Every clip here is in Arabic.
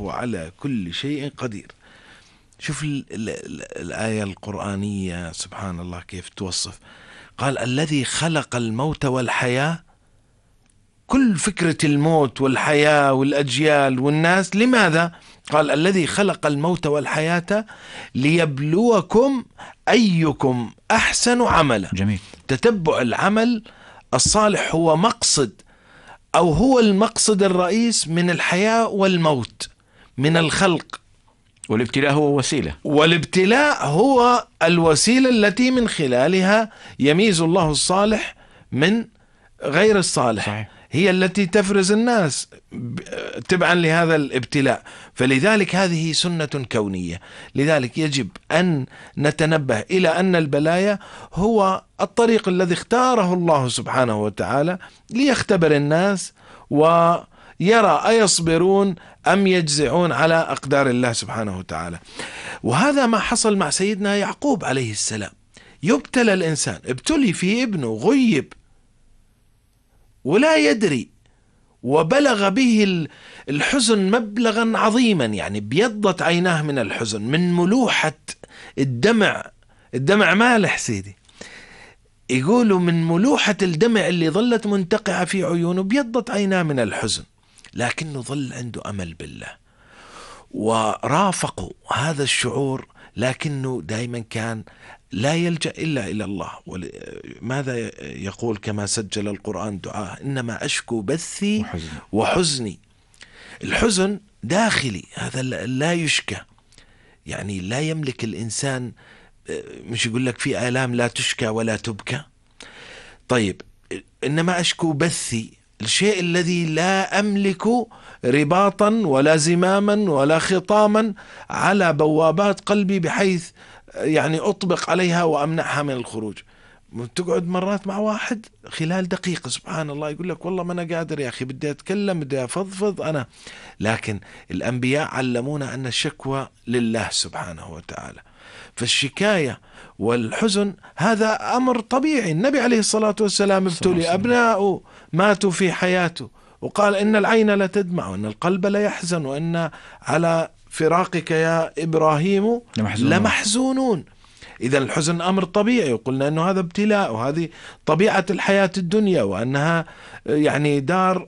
وهو على كل شيء قدير. شوف الآية القرآنية سبحان الله كيف توصف. قال الذي خلق الموت والحياة. كل فكرة الموت والحياة والأجيال والناس لماذا؟ قال الذي خلق الموت والحياة ليبلوكم أيكم أحسن عملا. جميل. تتبع العمل الصالح هو مقصد، أو هو المقصد الرئيس من الحياة والموت، من الخلق. والابتلاء هو وسيلة، والابتلاء هو الوسيلة التي من خلالها يميز الله الصالح من غير الصالح. صحيح. هي التي تفرز الناس تبعا لهذا الابتلاء. فلذلك هذه سنة كونية. لذلك يجب أن نتنبه إلى أن البلايا هو الطريق الذي اختاره الله سبحانه وتعالى ليختبر الناس ويرى أيصبرون أم يجزعون على أقدار الله سبحانه وتعالى. وهذا ما حصل مع سيدنا يعقوب عليه السلام. يبتلى الإنسان، ابتلي في ابنه، غيب ولا يدري، وبلغ به الحزن مبلغا عظيما، يعني بيضت عيناه من الحزن، من ملوحة الدمع. الدمع مالح سيدي، يقولوا من ملوحة الدمع اللي ظلت منتقعة في عيونه بيضت عيناه من الحزن، لكنه ظل عنده أمل بالله ورافقوا هذا الشعور، لكنه دائما كان لا يلجأ إلا إلى الله. ماذا يقول كما سجل القرآن دعاء؟ إنما أشكو بثي وحزني. الحزن داخلي، هذا لا يشكى، يعني لا يملك الإنسان. مش يقول لك في آلام لا تشكى ولا تبكى؟ طيب إنما أشكو بثي، الشيء الذي لا أملك رباطا ولا زماما ولا خطاما على بوابات قلبي بحيث يعني أطبق عليها وأمنعها من الخروج. تقعد مرات مع واحد خلال دقيقة سبحان الله يقول لك والله ما أنا قادر يا أخي، بدي أتكلم، بدي أفضفض أنا. لكن الأنبياء علمونا أن الشكوى لله سبحانه وتعالى. فالشكاية والحزن هذا أمر طبيعي. النبي عليه الصلاة والسلام ابتلي، أبناؤه ماتوا في حياته، وقال إن العين لا تدمع وإن القلب لا يحزن وإن على فراقك يا إبراهيم لمحزونون. إذا الحزن أمر طبيعي، وقلنا أنه هذا ابتلاء، وهذه طبيعة الحياة الدنيا، وأنها يعني دار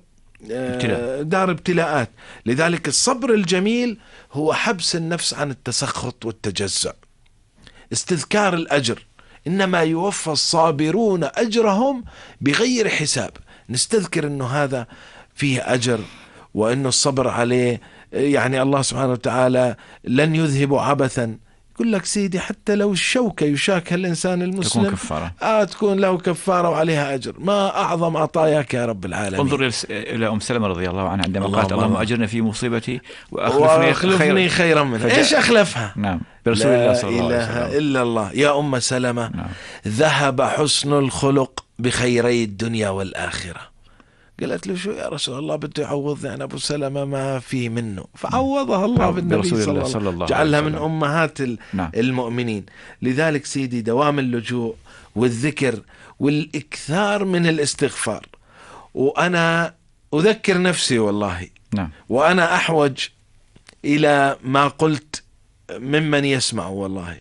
ابتلاءات. لذلك الصبر الجميل هو حبس النفس عن التسخط والتجزع، استذكار الأجر. إنما يوفى الصابرون أجرهم بغير حساب. نستذكر أنه هذا فيه أجر، وأنه الصبر عليه يعني الله سبحانه وتعالى لن يذهب عبثا. يقول لك سيدي حتى لو الشوكة يشاكها الإنسان المسلم تكون كفارة، تكون له كفارة وعليها أجر. ما أعظم عطاياك يا رب العالمين. انظر إلى أم سلمة رضي الله عنها عندما قالت اللهم أجرني في مصيبتي وأخلفني خيرا منها. إيش أخلفها؟ نعم، برسول الله صلى الله عليه وسلم. لا إله إلا الله. يا أم سلمة، نعم. ذهب حسن الخلق بخيري الدنيا والآخرة. قالت له شو يا رسول الله، بده يعوضني عن أبو سلمة ما في منه، فعوضها الله بالنبي صلى الله عليه وسلم، جعلها من أمهات المؤمنين. لذلك سيدي دوام اللجوء والذكر والإكثار من الاستغفار. وأنا أذكر نفسي والله، وأنا أحوج إلى ما قلت ممن يسمع والله،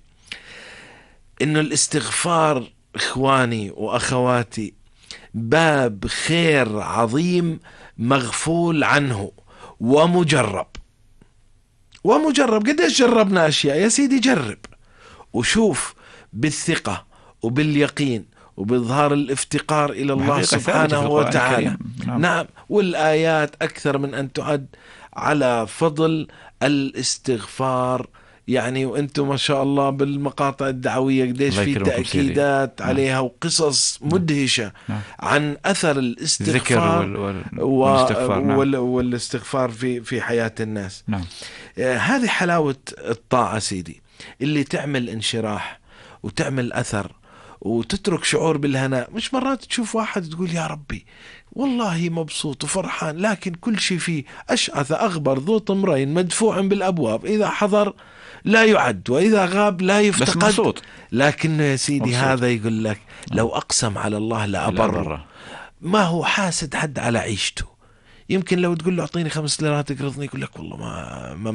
إنه الاستغفار إخواني وأخواتي باب خير عظيم مغفول عنه ومجرب. قديش جربنا أشياء يا سيدي، جرب وشوف بالثقة وباليقين وبإظهار الافتقار إلى الله سبحانه وتعالى. نعم، والآيات أكثر من أن تعد على فضل الاستغفار. يعني وأنتم ما شاء الله بالمقاطع الدعوية قديش في تأكيدات عليها وقصص مدهشة عن أثر الاستغفار والاستغفار في حياة الناس. هذه حلاوة الطاعة سيدي، اللي تعمل انشراح وتعمل أثر وتترك شعور بالهناء. مش مرات تشوف واحد تقول يا ربي والله مبسوط وفرحان، لكن كل شيء فيه أشعث أغبر ذو طمرين مدفوع بالأبواب، إذا حضر لا يعد وإذا غاب لا يفتقد. لكن يا سيدي مبسوط. هذا يقول لك لو أقسم على الله لأبر. ما هو حاسد حد على عيشته. يمكن لو تقول له أعطيني 5 ليرات اقرضني يقول لك والله ما